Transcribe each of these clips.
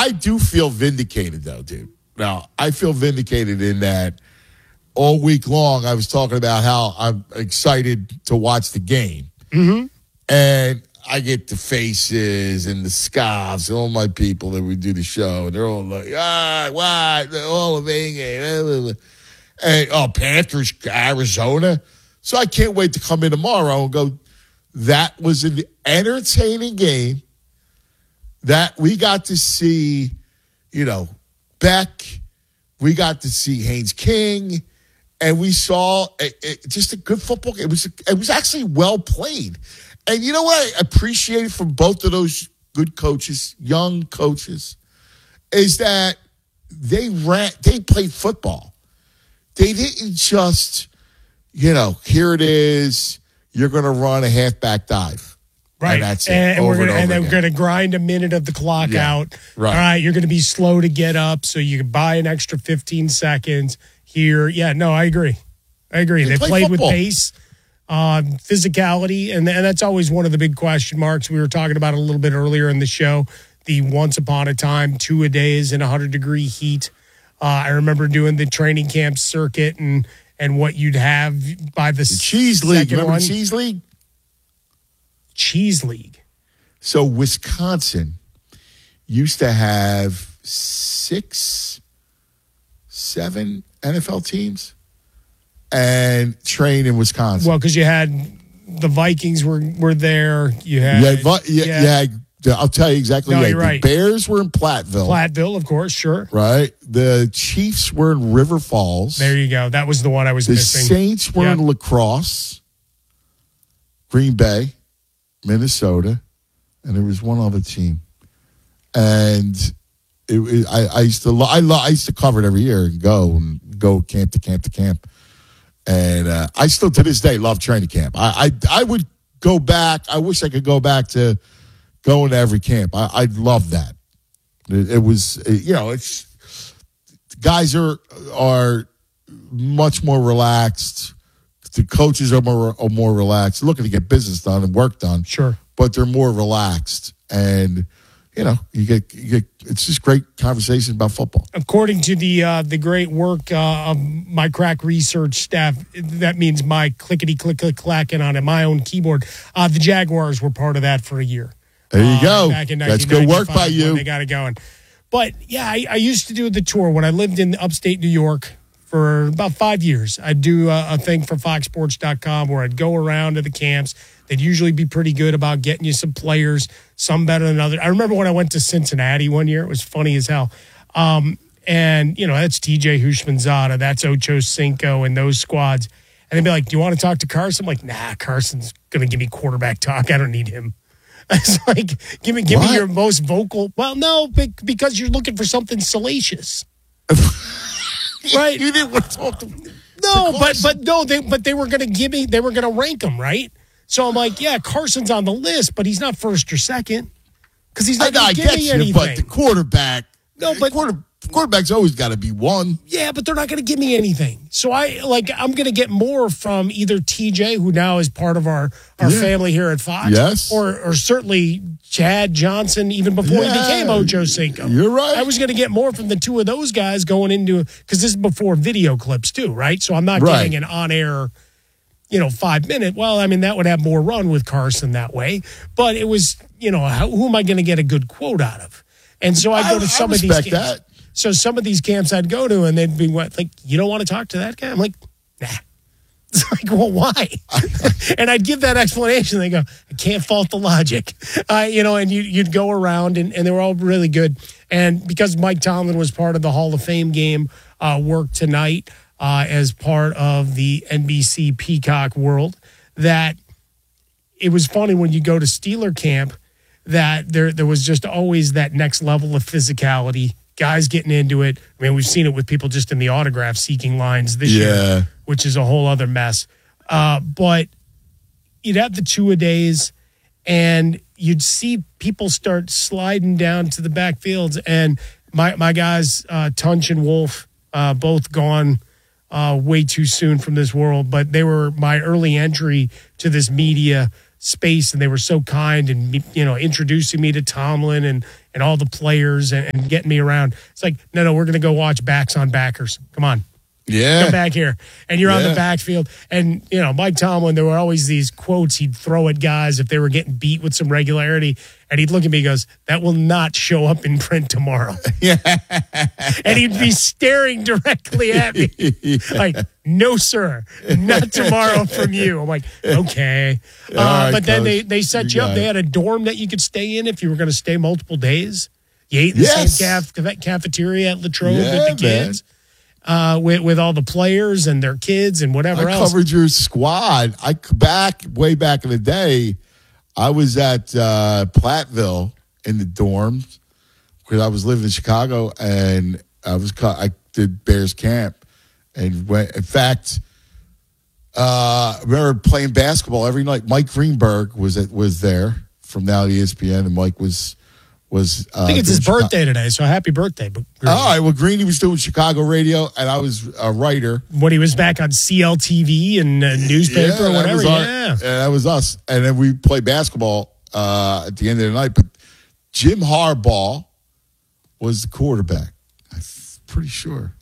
I do feel vindicated, though, dude. Now, I feel vindicated in that all week long I was talking about how I'm excited to watch the game. Mm-hmm. And I get the faces and the scoffs and all my people that we do the show. And they're all like, what? The Hall of Fame game. And, Panthers, Arizona. So I can't wait to come in tomorrow and go, that was an entertaining game that we got to see, Beck. We got to see Haynes King. And we saw just a good football game. It was actually well played. And you know what I appreciate from both of those good coaches, young coaches, is that they played football. They didn't just, here it is, you're going to run a halfback dive. Right. And that's it. And we're going to grind a minute of the clock out. Right. All right, you're going to be slow to get up, so you can buy an extra 15 seconds here. Yeah, no, I agree. They played with pace. Physicality, and that's always one of the big question marks. We were talking about it a little bit earlier in the show, the once upon a time 2-a-days in 100-degree heat. I remember doing the training camp circuit and what you'd have by the Cheese League. Remember Cheese League? Cheese League. So Wisconsin used to have 6, 7 NFL teams and train in Wisconsin. Well, because you had the Vikings were there. You had I'll tell you exactly. No, you're right. The Bears were in Platteville. Platteville, of course, sure. Right. The Chiefs were in River Falls. There you go. That was the one I was missing. The Saints were in La Crosse, Green Bay, Minnesota, and there was one other team. And I used to cover it every year and go camp to camp to camp. And I still, to this day, love training camp. I would go back. I wish I could go back to going to every camp. I love that. It was, it's guys are much more relaxed. The coaches are more relaxed, looking to get business done and work done. Sure, but they're more relaxed, and you get it's just great conversation about football. According to the great work of my crack research staff, that means my clickety click clacking on my own keyboard. The Jaguars were part of that for a year. There you go. Back in That's good work by you. They got it going. But yeah, I used to do the tour when I lived in upstate New York for about 5 years. I'd do a thing for FoxSports.com where I'd go around to the camps. They'd usually be pretty good about getting you some players, some better than others. I remember when I went to Cincinnati one year. It was funny as hell. And, that's TJ Hushmanzada, that's Ocho Cinco and those squads. And they'd be like, do you want to talk to Carson? I'm like, nah, Carson's going to give me quarterback talk. I don't need him. It's like, give me your most vocal. Well, no, because you're looking for something salacious. Right? You didn't want to talk to me. No, but they were going to give me, they were going to rank him, right? So I'm like, yeah, Carson's on the list, but he's not first or second because he's not going to give me anything. But the quarterback, quarterback's always got to be one. Yeah, but they're not going to give me anything. So I'm going to get more from either TJ, who now is part of our family here at Fox, yes, or certainly Chad Johnson, even before he became Ocho Cinco. You're right. I was going to get more from the two of those guys going into, because this is before video clips too, right? So I'm not getting an on-air 5-minute. Well, I mean, that would have more run with Carson that way. But it was, who am I going to get a good quote out of? And so I go to some of these camps. That. So some of these camps I'd go to, and they'd be like, you don't want to talk to that guy? I'm like, nah. It's like, well, why? And I'd give that explanation. They go, I can't fault the logic. And you'd go around, and they were all really good. And because Mike Tomlin was part of the Hall of Fame game work tonight, as part of the NBC Peacock world, that it was funny when you go to Steeler camp that there was just always that next level of physicality, guys getting into it. I mean, we've seen it with people just in the autograph seeking lines this year, which is a whole other mess. But you'd have the two-a-days, and you'd see people start sliding down to the backfields. And my guys, Tunch and Wolf, both gone way too soon from this world, but they were my early entry to this media space, and they were so kind and introducing me to Tomlin and all the players and getting me around. It's like, no, we're going to go watch Backs on Backers. Come on. Yeah. Come back here. And you're on the backfield. And, Mike Tomlin, there were always these quotes he'd throw at guys if they were getting beat with some regularity. And he'd look at me and goes, that will not show up in print tomorrow. Yeah. And he'd be staring directly at me. Like, no, sir, not tomorrow from you. I'm like, okay. Right, but then Coach. they set you up. They had a dorm that you could stay in if you were going to stay multiple days. You ate in the same cafeteria at Latrobe with the kids. With all the players and their kids and whatever else. I covered your squad. Way back in the day, I was at Platteville in the dorms because I was living in Chicago, and I did Bears camp and went. In fact, I remember playing basketball every night. Mike Greenberg was there from now to ESPN, and Mike was. I think it's his birthday today, so happy birthday. All right, well, Greeny was doing Chicago radio, and I was a writer. When he was back on CLTV and newspaper or whatever, that was us. And then we played basketball at the end of the night. But Jim Harbaugh was the quarterback. I'm pretty sure.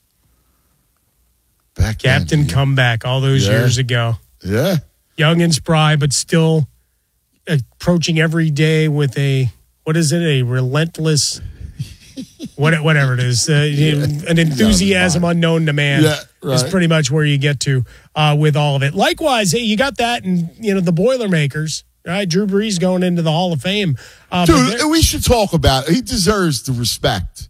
Captain Comeback all those years ago. Yeah. Young and spry, but still approaching every day with a relentless, whatever it is, an enthusiasm unknown to man is pretty much where you get to with all of it. Likewise, you got that, and the Boilermakers, right? Drew Brees going into the Hall of Fame. Dude, we should talk about it. He deserves the respect.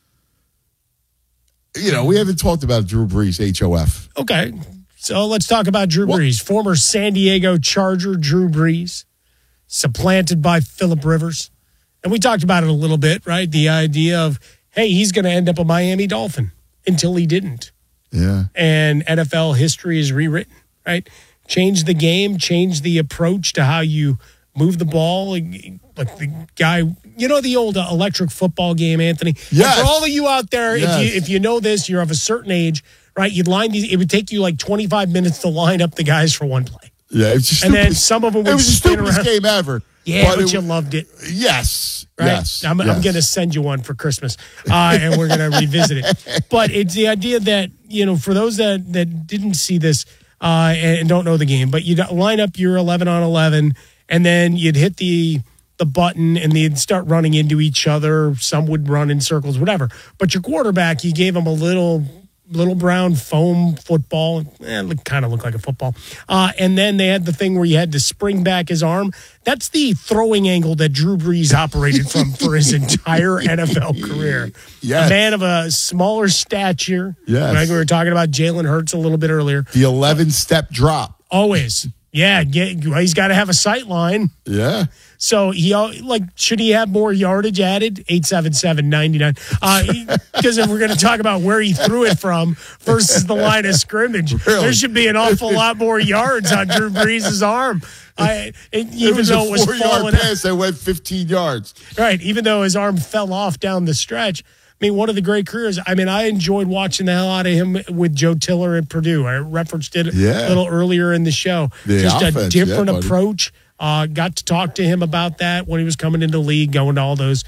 We haven't talked about Drew Brees, HOF. Okay, so let's talk about Drew Brees, former San Diego Charger Drew Brees, supplanted by Phillip Rivers. And we talked about it a little bit, right? The idea of, hey, he's going to end up a Miami Dolphin until he didn't. Yeah. And NFL history is rewritten, right? Change the game, change the approach to how you move the ball. Like the guy, the old electric football game, Anthony? Yes. And for all of you out there, if you know this, you're of a certain age, right? It would take you like 25 minutes to line up the guys for one play. Yeah. It's and then some of them would spin around. It was the stupidest game ever. Yeah, but you loved it. Yes. Right? Yes. I'm going to send you one for Christmas, and we're going to revisit it. But it's the idea that, for those that didn't see this and don't know the game, but you'd line up your 11 on 11, and then you'd hit the button, and they'd start running into each other. Some would run in circles, whatever. But your quarterback, you gave him a little brown foam football. It kind of looked like a football. And then they had the thing where you had to spring back his arm. That's the throwing angle that Drew Brees operated from for his entire NFL career. Yes. A man of a smaller stature. Yes. Right? We were talking about Jalen Hurts a little bit earlier. The 11-step drop. Always. Yeah, he's got to have a sight line. Yeah. So should he have more yardage added? 877-99. Because if we're going to talk about where he threw it from versus the line of scrimmage, there should be an awful lot more yards on Drew Brees' arm. Even though it was falling pass that went 15 yards. Right. Even though his arm fell off down the stretch. I mean, one of the great careers. I mean, I enjoyed watching the hell out of him with Joe Tiller at Purdue. I referenced it a little earlier in the show. Just a different approach. Got to talk to him about that when he was coming into the league, going to all those,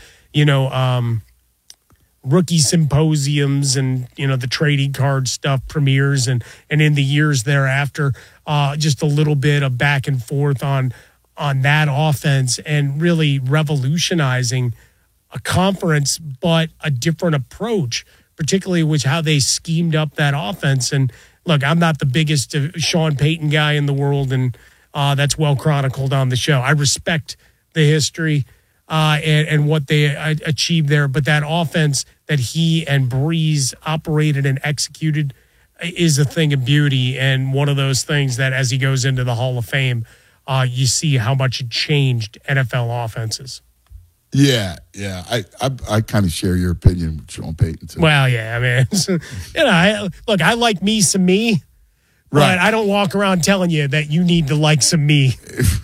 rookie symposiums and, the trading card stuff, premieres, and in the years thereafter, just a little bit of back and forth on that offense and really revolutionizing a conference, but a different approach, particularly with how they schemed up that offense. And look, I'm not the biggest Sean Payton guy in the world, and that's well chronicled on the show. I respect the history and what they achieved there, but that offense that he and Brees operated and executed is a thing of beauty, and one of those things that as he goes into the Hall of Fame, you see how much it changed NFL offenses. Yeah. I kind of share your opinion with Sean Payton too. Well, yeah, I mean, I like me some me, right? But I don't walk around telling you that you need to like some me.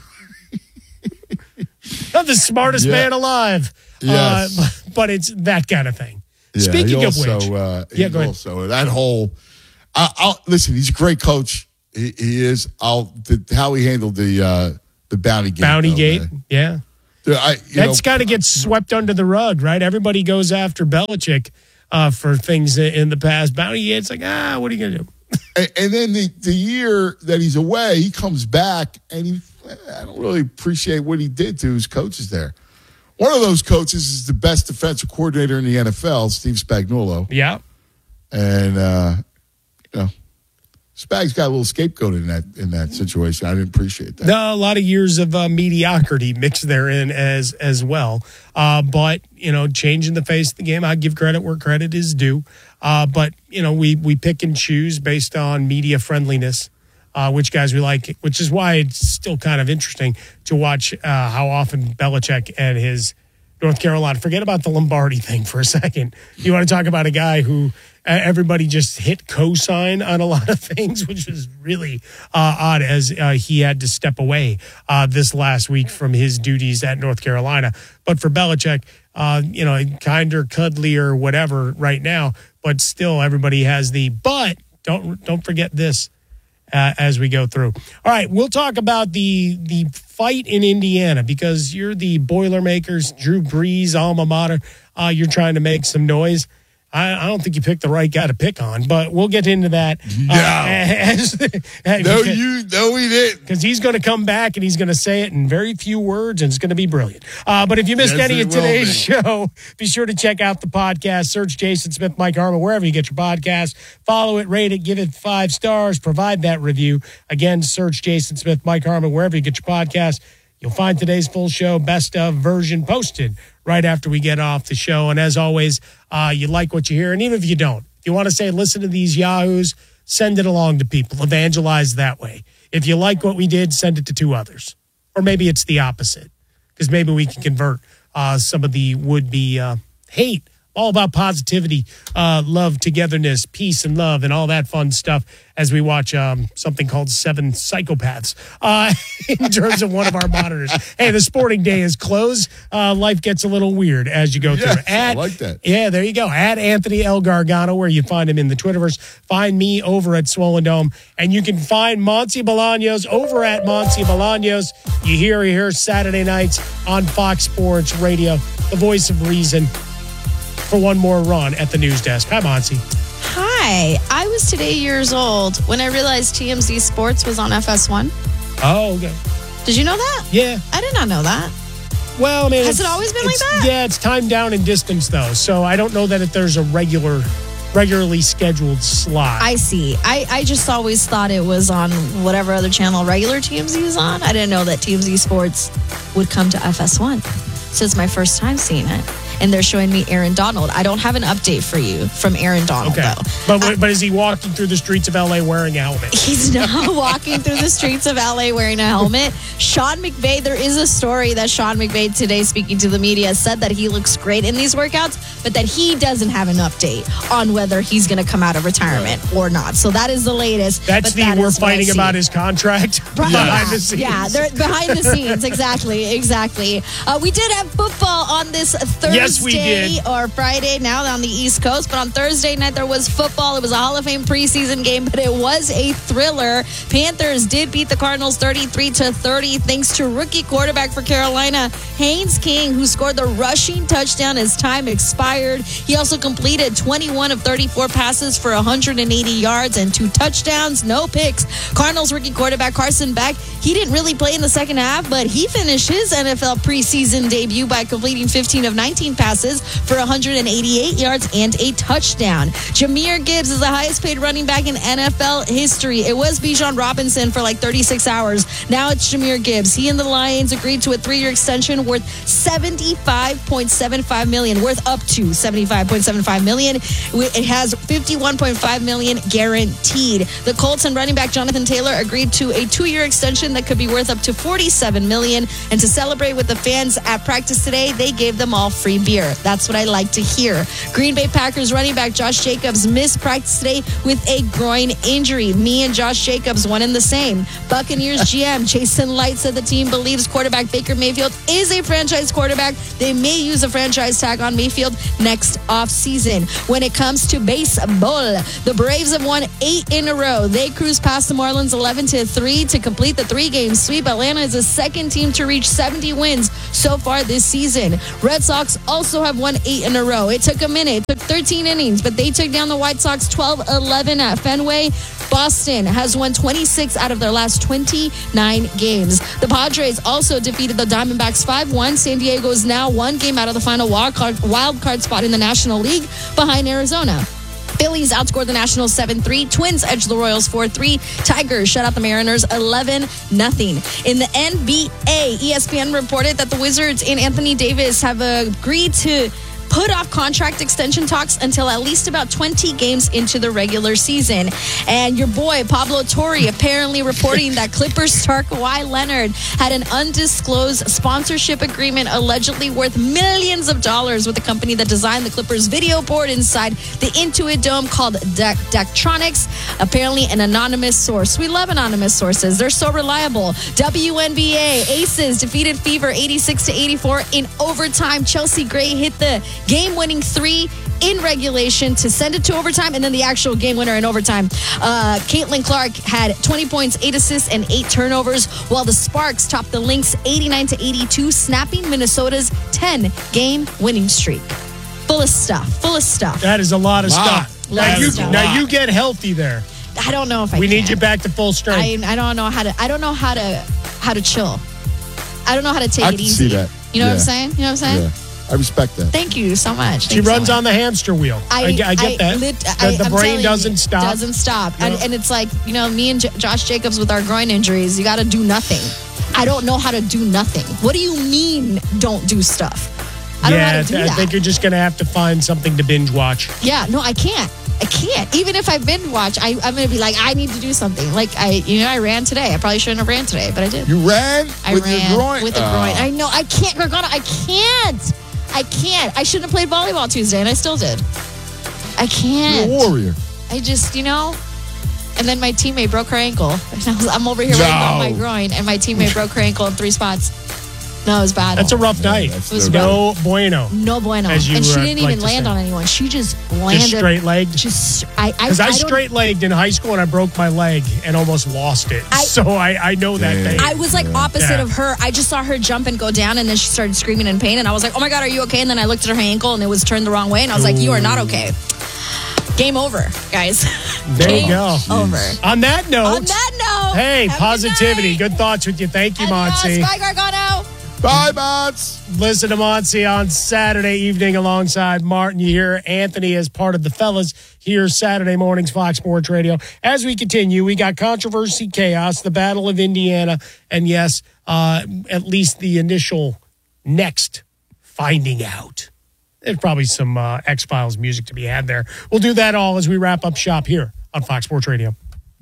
I'm the smartest man alive. Yes. But it's that kind of thing. Yeah, Speaking of which, go ahead. Also, that whole, listen, he's a great coach. He is. How he handled the Bounty Gate. Yeah. That's kind of gets swept under the rug, right? Everybody goes after Belichick for things in the past. Bounty, it's like, what are you going to do? And then the year that he's away, he comes back, and I don't really appreciate what he did to his coaches there. One of those coaches is the best defensive coordinator in the NFL, Steve Spagnuolo. Yeah. And, Spag's got a little scapegoat in that situation. I didn't appreciate that. No, a lot of years of mediocrity mixed therein as well. But, changing the face of the game, I give credit where credit is due. But, we pick and choose based on media friendliness, which guys we like, which is why it's still kind of interesting to watch how often Belichick and his North Carolina, forget about the Lombardi thing for a second. You want to talk about a guy who everybody just hit cosign on a lot of things, which was really odd as he had to step away this last week from his duties at North Carolina. But for Belichick, kinder, cuddlier, whatever right now, but still everybody has but don't forget this as we go through. All right, we'll talk about the fight in Indiana because you're the Boilermakers, Drew Brees, alma mater. You're trying to make some noise. I don't think you picked the right guy to pick on, but we'll get into that. No, we didn't. Because he's going to come back and he's going to say it in very few words, and it's going to be brilliant. But if you missed any of today's show, be sure to check out the podcast. Search Jason Smith, Mike Harmon, wherever you get your podcast. Follow it, rate it, give it 5 stars, provide that review. Again, search Jason Smith, Mike Harmon, wherever you get your podcast. You'll find today's full show, best of version, posted right after we get off the show. And as always, you like what you hear. And even if you don't, if you want to say, listen to these yahoos, send it along to people. Evangelize that way. If you like what we did, send it to 2 others. Or maybe it's the opposite, because maybe we can convert some of the would-be hate. All about positivity, love, togetherness, peace, and love, and all that fun stuff as we watch something called 7 Psychopaths in terms of one of our monitors. Hey, the sporting day is closed. Life gets a little weird as you go through. I like that. Yeah, there you go. At Anthony L. Gargano, where you find him in the Twitterverse. Find me over at Swollen Dome. And you can find Monty Bolaños over at Monty Bolaños. You hear here Saturday nights on Fox Sports Radio, the voice of reason, for one more run at the news desk. Hi, Monty. Hi. I was today years old when I realized TMZ Sports was on FS1. Oh, okay. Did you know that? Yeah. I did not know that. Well, I mean, has it always been like that? Yeah, it's timed down in distance, though. So I don't know that there's a regularly scheduled slot. I see. I just always thought it was on whatever other channel regular TMZ is on. I didn't know that TMZ Sports would come to FS1. So it's my first time seeing it. And they're showing me Aaron Donald. I don't have an update for you from Aaron Donald, though. But is he walking through the streets of L.A. wearing a helmet? He's not walking through the streets of L.A. wearing a helmet. Sean McVay, there is a story that Sean McVay today, speaking to the media, said that he looks great in these workouts, but that he doesn't have an update on whether he's going to come out of retirement or not. So that is the latest. That's we're fighting about his contract behind the scenes. Yeah, they're behind the scenes. Exactly. We did have football on this Thursday. Yes, we did. Or Friday, now on the East Coast. But on Thursday night, there was football. It was a Hall of Fame preseason game, but it was a thriller. Panthers did beat the Cardinals 33-30 thanks to rookie quarterback for Carolina, Haynes King, who scored the rushing touchdown as time expired. He also completed 21 of 34 passes for 180 yards and 2 touchdowns, no picks. Cardinals rookie quarterback Carson Beck, he didn't really play in the second half, but he finished his NFL preseason debut by completing 15 of 19 passes for 188 yards and a touchdown. Jahmyr Gibbs is the highest paid running back in NFL history. It was Bijan Robinson for like 36 hours. Now it's Jahmyr Gibbs. He and the Lions agreed to a 3-year extension worth $75.75 million, worth up to $75.75 million. It has $51.5 million guaranteed. The Colts and running back Jonathan Taylor agreed to a 2-year extension that could be worth up to $47 million. And to celebrate with the fans at practice today, they gave them all free beer. That's what I like to hear. Green Bay Packers running back Josh Jacobs missed practice today with a groin injury. Me and Josh Jacobs, one and the same. Buccaneers GM Jason Light said the team believes quarterback Baker Mayfield is a franchise quarterback. They may use a franchise tag on Mayfield next offseason. When it comes to baseball, the Braves have won 8 in a row. They cruised past the Marlins 11-3 to complete the 3-game sweep. Atlanta is the second team to reach 70 wins so far this season. Red Sox also have won 8 in a row. It took a minute. It took 13 innings, but they took down the White Sox 12-11 at Fenway. Boston has won 26 out of their last 29 games. The Padres also defeated the Diamondbacks 5-1. San Diego is now 1 game out of the final wild card spot in the National League behind Arizona. Phillies outscored the Nationals 7-3. Twins edged the Royals 4-3. Tigers shut out the Mariners 11-0. In the NBA, ESPN reported that the Wizards and Anthony Davis have agreed to put off contract extension talks until at least about 20 games into the regular season. And your boy, Pablo Torre, apparently reporting that Clippers star Kawhi Leonard had an undisclosed sponsorship agreement allegedly worth millions of dollars with the company that designed the Clippers video board inside the Intuit Dome called Daktronics. Apparently an anonymous source. We love anonymous sources. They're so reliable. WNBA, Aces defeated Fever 86-84 in overtime. Chelsea Gray hit the game-winning 3 in regulation to send it to overtime, and then the actual game winner in overtime. Caitlin Clark had 20 points, 8 assists, and 8 turnovers, while the Sparks topped the Lynx 89-82, snapping Minnesota's 10-game winning streak. Full of stuff. That is a lot of stuff. Now you get healthy there. I don't know if we need you back to full strength. I don't know how to chill. I don't know how to take it easy. See that. You know what I'm saying? Yeah. I respect that. Thank you so much. She runs on the hamster wheel. I get that. The brain doesn't stop. Doesn't stop. And it's like, me and Josh Jacobs with our groin injuries, you got to do nothing. I don't know how to do nothing. What do you mean don't do stuff? I don't know how to do that. I think you're just going to have to find something to binge watch. Yeah, no, I can't. Even if I binge watch, I'm going to be like, I need to do something. Like, I ran today. I probably shouldn't have ran today, but I did. You ran? Your groin? With a groin. I know. I can't, Gargano. I can't. I shouldn't have played volleyball Tuesday, and I still did. I can't. You're a warrior. I just, and then my teammate broke her ankle. I'm over here waiting on my groin, and my teammate broke her ankle in 3 spots. No, it was bad. That's a rough night. It was no bueno. No bueno. And she didn't even land on anyone. She just landed. Just straight legged? Because I straight legged in high school and I broke my leg and almost lost it. So I know that thing. I was like opposite of her. I just saw her jump and go down, and then she started screaming in pain. And I was like, oh my God, are you okay? And then I looked at her ankle and it was turned the wrong way. And I was like, you are not okay. Game over, guys. There you go. Over. On that note. Hey, Have positivity. Good thoughts with you. Thank you, Monty. Bye, Gargano. Bye, Mots. Listen to Monty on Saturday evening alongside Martin. You hear Anthony as part of the fellas here Saturday mornings, Fox Sports Radio. As we continue, we got controversy, chaos, the Battle of Indiana, and yes, at least the initial next finding out. There's probably some X-Files music to be had there. We'll do that all as we wrap up shop here on Fox Sports Radio.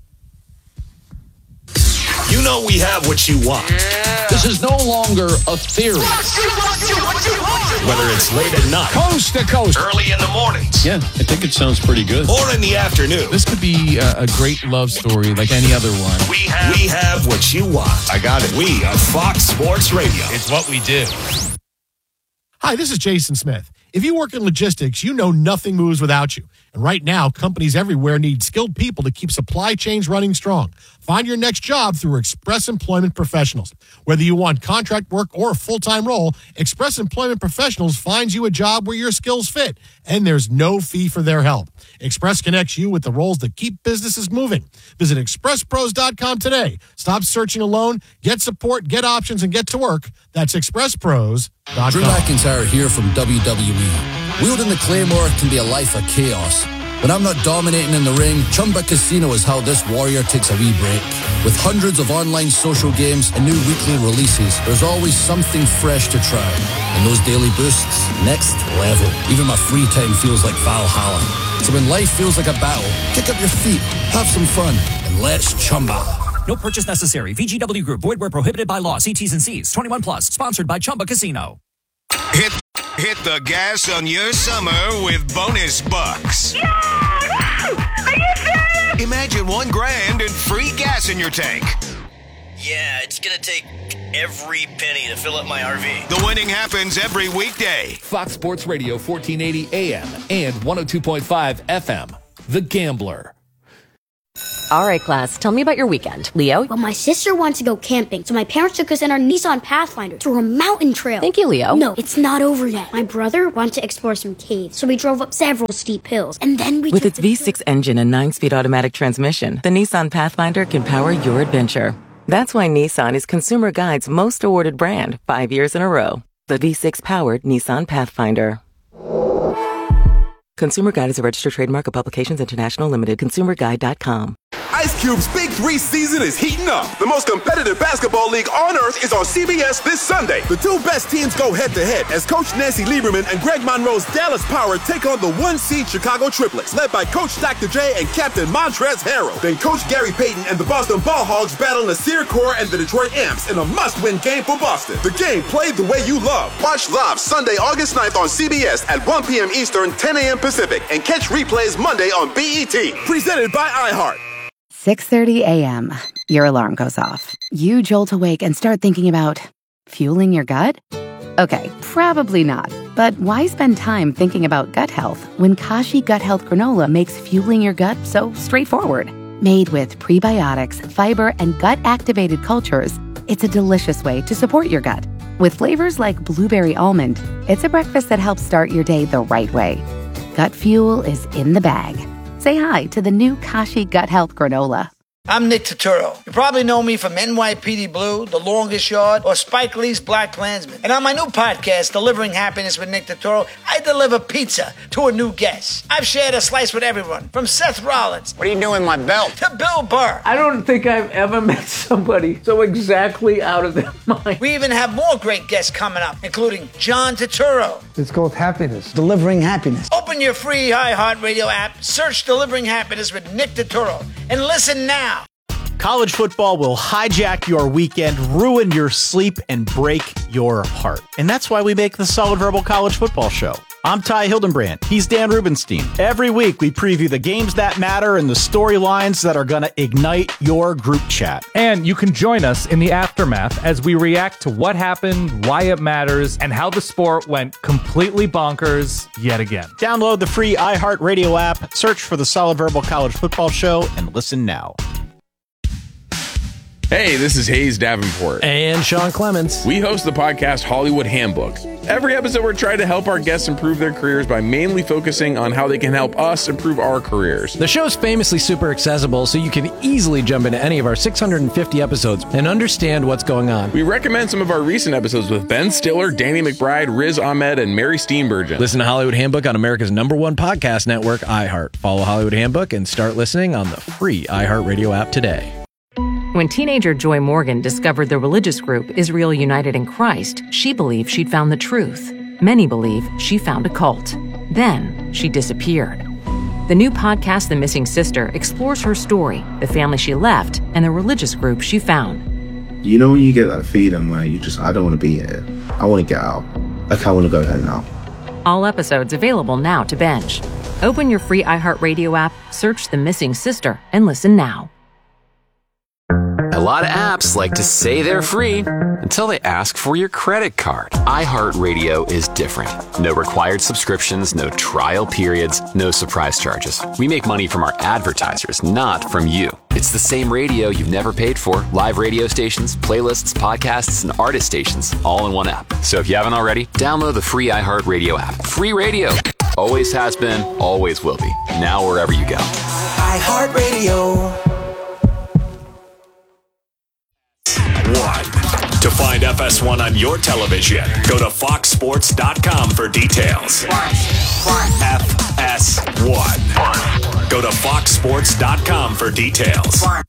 You know we have what you want. This is no longer a theory. Whether it's late at night, Coast to coast, early in the mornings, yeah, I think it sounds pretty good. Or in the afternoon. This could be a great love story like any other one. We have what you want. I got it. We are Fox Sports Radio. It's what we do. Hi, this is Jason Smith. If you work in logistics, you know nothing moves without you. And right now, companies everywhere need skilled people to keep supply chains running strong. Find your next job through Express Employment Professionals. Whether you want contract work or a full-time role, Express Employment Professionals finds you a job where your skills fit, and there's no fee for their help. Express connects you with the roles that keep businesses moving. Visit expresspros.com today. Stop searching alone. Get support, get options, and get to work. That's expresspros.com. Drew McIntyre here from WWE. Wielding the Claymore can be a life of chaos. When I'm not dominating in the ring, Chumba Casino is how this warrior takes a wee break. With hundreds of online social games and new weekly releases, there's always something fresh to try. And those daily boosts, next level. Even my free time feels like Valhalla. So when life feels like a battle, kick up your feet, have some fun, and let's Chumba. No purchase necessary. VGW Group. Void where prohibited by law. See T's and C's. 21 plus. Sponsored by Chumba Casino. Hit the gas on your summer with bonus bucks. Yeah! Are you serious? Imagine $1,000 and free gas in your tank. Yeah, it's gonna take every penny to fill up my RV. The winning happens every weekday. Fox Sports Radio, 1480 AM and 102.5 FM. The Gambler. All right, class, tell me about your weekend. Leo? Well, my sister wanted to go camping, so my parents took us in our Nissan Pathfinder to a mountain trail. Thank you, Leo. No, it's not over yet. My brother wanted to explore some caves, so we drove up several steep hills, and then we With its V6 engine and 9-speed automatic transmission, the Nissan Pathfinder can power your adventure. That's why Nissan is Consumer Guide's most awarded brand 5 years in a row. The V6-powered Nissan Pathfinder. Consumer Guide is a registered trademark of Publications International Limited. ConsumerGuide.com. Ice Cube's Big 3 season is heating up. The most competitive basketball league on earth is on CBS this Sunday. The two best teams go head-to-head as Coach Nancy Lieberman and Greg Monroe's Dallas Power take on the 1-seed Chicago Triplets, led by Coach Dr. J and Captain Montrezl Harrell. Then Coach Gary Payton and the Boston Ball Hogs battle Nasir Kaur and the Detroit Amps in a must-win game for Boston. The game played the way you love. Watch live Sunday, August 9th on CBS at 1 p.m. Eastern, 10 a.m. Pacific, and catch replays Monday on BET. Presented by iHeart. 6:30 a.m. Your alarm goes off. You jolt awake and start thinking about fueling your gut? Okay, probably not. But why spend time thinking about gut health when Kashi Gut Health Granola makes fueling your gut so straightforward? Made with prebiotics, fiber, and gut-activated cultures, it's a delicious way to support your gut. With flavors like blueberry almond, it's a breakfast that helps start your day the right way. Gut fuel is in the bag. Say hi to the new Kashi Gut Health Granola. I'm Nick Turturro. You probably know me from NYPD Blue, The Longest Yard, or Spike Lee's Black Klansman. And on my new podcast, Delivering Happiness with Nick Turturro, I deliver pizza to a new guest. I've shared a slice with everyone, from Seth Rollins. What are you doing with my belt? To Bill Burr. I don't think I've ever met somebody so exactly out of their mind. We even have more great guests coming up, including John Turturro. It's called Happiness. Delivering Happiness. Open your free iHeartRadio app, search Delivering Happiness with Nick Turturro, and listen now. College football will hijack your weekend, ruin your sleep, and break your heart. And that's why we make the Solid Verbal College Football Show. I'm Ty Hildenbrand. He's Dan Rubenstein. Every week, we preview the games that matter and the storylines that are going to ignite your group chat. And you can join us in the aftermath as we react to what happened, why it matters, and how the sport went completely bonkers yet again. Download the free iHeartRadio app, search for the Solid Verbal College Football Show, and listen now. Hey, this is Hayes Davenport. And Sean Clements. We host the podcast Hollywood Handbook. Every episode, we're trying to help our guests improve their careers by mainly focusing on how they can help us improve our careers. The show's famously super accessible, so you can easily jump into any of our 650 episodes and understand what's going on. We recommend some of our recent episodes with Ben Stiller, Danny McBride, Riz Ahmed, and Mary Steenburgen. Listen to Hollywood Handbook on America's #1 podcast network, iHeart. Follow Hollywood Handbook and start listening on the free iHeartRadio app today. When teenager Joy Morgan discovered the religious group Israel United in Christ, she believed she'd found the truth. Many believe she found a cult. Then she disappeared. The new podcast, The Missing Sister, explores her story, the family she left, and the religious group she found. You know when you get that feeling where I don't want to be here. I want to get out. Like I want to go home now. All episodes available now to binge. Open your free iHeartRadio app, search The Missing Sister, and listen now. A lot of apps like to say they're free until they ask for your credit card. iHeartRadio is different. No required subscriptions, no trial periods, no surprise charges. We make money from our advertisers, not from you. It's the same radio you've never paid for. Live radio stations, playlists, podcasts, and artist stations, all in one app. So if you haven't already, download the free iHeartRadio app. Free radio. Always has been, always will be. Now wherever you go. iHeartRadio. To find FS1 on your television, go to foxsports.com for details. FS1. Go to foxsports.com for details.